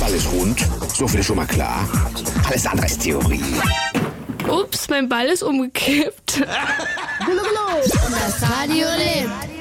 Ball ist rund, so viel ist schon mal klar. Alles andere ist Theorie. Ups, mein Ball ist umgekippt. Das Radio lebt.